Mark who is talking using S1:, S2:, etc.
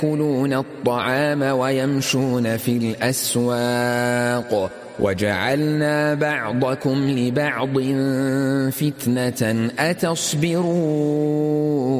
S1: يأكلون الطعام ويمشون في الأسواق وجعلنا بعضكم لبعض فتنة أتصبرون